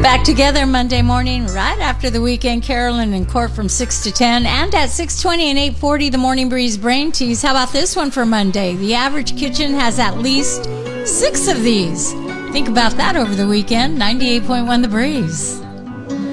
Back together Monday morning, right after the weekend. Carolyn and Court from 6 to 10. And at 6:20 and 8:40, the Morning Breeze Brain Tease. How about this one for Monday? The average kitchen has at least 6 of these. Think about that over the weekend. 98.1 The Breeze.